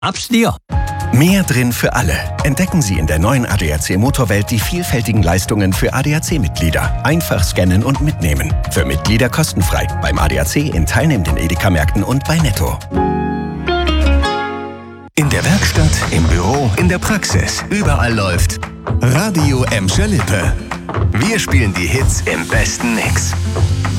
Hab's dir. Mehr drin für alle. Entdecken Sie in der neuen ADAC Motorwelt die vielfältigen Leistungen für ADAC-Mitglieder. Einfach scannen und mitnehmen. Für Mitglieder kostenfrei. Beim ADAC in teilnehmenden Edeka-Märkten und bei Netto. In der Werkstatt, im Büro, in der Praxis. Überall läuft Radio Emscher Lippe. Wir spielen die Hits im besten Mix.